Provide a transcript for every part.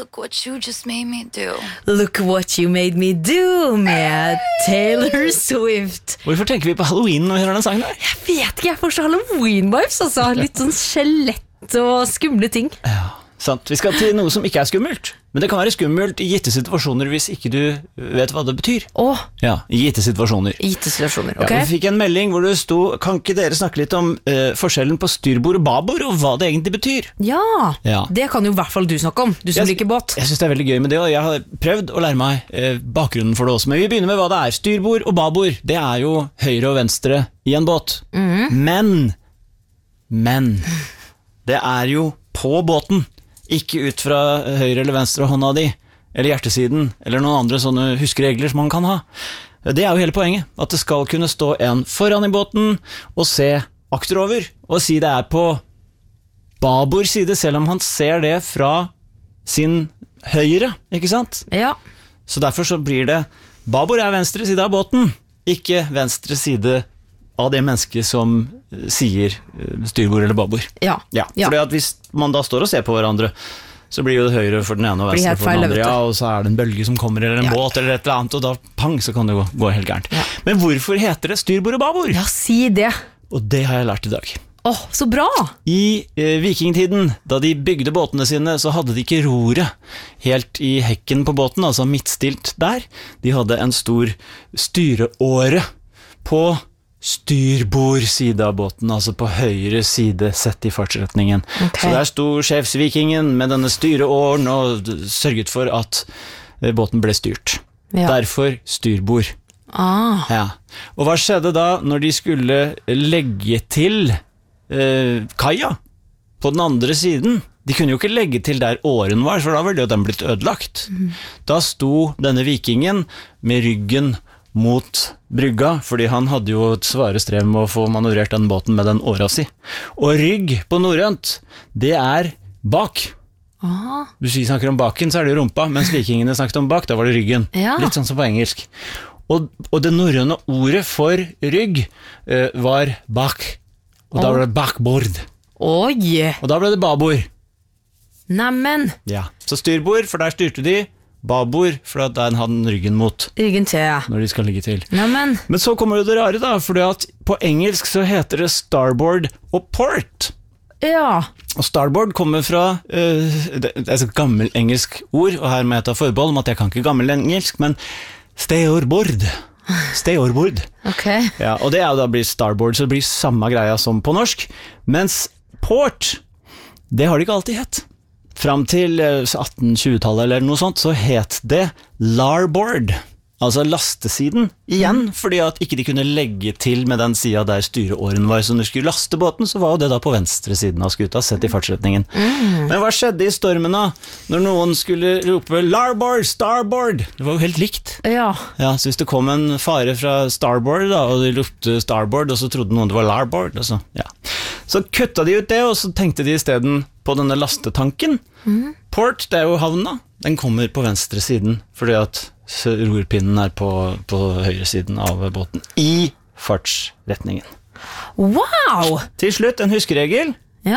Look what you just made me do. Look what you made me do med Taylor Swift. Hvorfor tenker vi på Halloween når vi hører den sangen der? Jeg vet ikke, jeg får så Halloween-vibes, altså. Litt sånn skjelett og skumle ting. Ja, sant. Vi skal til noe som ikke er skummelt. Men det kan være skummelt i gitte situasjoner hvis ikke du vet hva det betyr. Ja, i gitte situasjoner. Ok. Ja, vi fikk en melding hvor det sto, kan ikke dere snakke litt om forskjellen på styrbord og babord, og hva det egentlig betyr? Ja, det kan jo i hvert fall du snakke om, du som liker båt. Jeg synes det er veldig gøy med det, og jeg har prøvd å lære meg bakgrunnen for det også. Men vi begynner med hva det er. Styrbord og babord, det er jo høyre og venstre i en båt. Men, det er jo på båten. Ikke ut fra høyre eller venstre hånda di, eller hjertesiden, eller noen andre sånne huskeregler som man kan ha. Det er jo hele poenget, at det skal kunne stå en foran i båten og se akterover, og si det er på babord side, selv om han ser det fra sin høyre, ikke sant? Ja. Så derfor så blir det, babord er venstre side av båten, ikke venstre side av det mennesket som sier styrbord eller babord. Ja. Fordi at hvis man da står og ser på hverandre, så blir jo det høyre for den ene og venstre for den andre, og så er det en bølge som kommer, eller en båt, eller et eller annet, og da pang, så kan det gå helt gærent. Men hvorfor heter det styrbord og babord? Ja, si det. Og det har jeg lært i dag. Så bra! I vikingtiden, da de bygde båtene sine, så hadde de ikke roret helt i hekken på båten, altså midtstilt der. De hadde en stor styreåre på styrbord side av båten, altså på høyre side sett i fartsretningen. Så der sto sjefsvikingen med denne styreåren og sørget for at båten ble styrt. Derfor styrbord. Og hva skjedde da når de skulle legge til kaia på den andre siden? De kunne jo ikke legge til der åren var, for da var det jo den blitt ødelagt. Da sto denne vikingen med ryggen mot brygga, fordi han hadde jo et svare strev med å få manøvrert den båten med den åra si. Og rygg på norrønt, det er bak. Hvis vi snakker om baken, så er det rumpa, mens vikingene snakket om bak, da var det ryggen. Litt sånn som på engelsk. Og det norrøne ordet for rygg var bak, og da var det bakbord. Og da ble det babord. Neimen. Ja, så styrbord, for der styrte de, babord, for at den hadde den ryggen mot. Ryggen til, ja. Når de skal ligge til. Neimen. Men så kommer jo det rare da, fordi at på engelsk så heter det starboard og port. Ja. Og starboard kommer fra, det er et gammel engelsk ord, og her må jeg ta forbehold om at jeg kan ikke gammel engelsk, men steorbord. Steorbord. Ja, og det er jo da blir starboard, så det blir samme greia som på norsk. Mens port, det har det ikke alltid hett. Fram til 1820-tallet eller noe sånt, så het det larboard, altså lastesiden igjen, fordi at ikke de kunne legge til med den siden der styreåren var, så når de skulle laste båten, så var jo det da på venstre siden av skuta, sett i fartsretningen. Men hva skjedde i stormen da, når noen skulle rope larboard, starboard? Det var jo helt likt. Ja, så hvis det kom en fare fra starboard da, og de ropte starboard, og så trodde noen det var larboard, og så kutta de ut det, og så tenkte de i stedet på denne lastetanken. Port, det er jo havna, den kommer på venstre siden, fordi at rorpinnen er på høyre siden av båten, i fartsretningen. Wow! Til slutt, en huskeregel.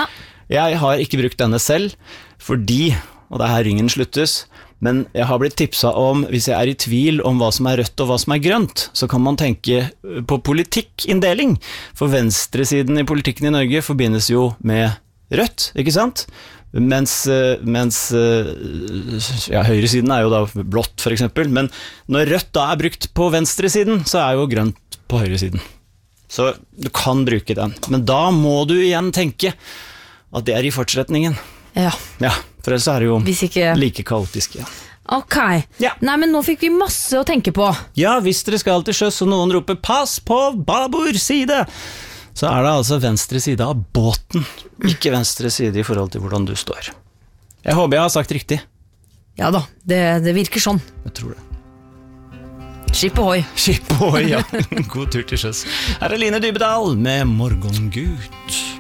Jeg har ikke brukt denne selv, fordi, og det er her ringen sluttes, men jeg har blitt tipset om, hvis jeg er i tvil om hva som er rødt og hva som er grønt, så kan man tenke på politikkinndeling, for venstresiden i politikken i Norge forbindes jo med rødt, ikke sant? Mens høyresiden er jo da blått for eksempel, men når rødt da er brukt på venstresiden, så er jo grønt på høyresiden. Så du kan bruke den, men da må du igjen tenke at det er i fartsretningen. Ja, for ellers er det jo like kaotisk, Ok, nei, men nå fikk vi masse å tenke på. Ja, hvis dere skal til sjøs og noen roper pass på babord side, så er det altså venstre side av båten, ikke venstre side i forhold til hvordan du står. Jeg håper jeg har sagt riktig. Ja da, det virker sånn. Jeg tror det. Skip ohoi. Skip ohoi, ja. God tur til sjøs. Her er Line Dybedal med Morgengut.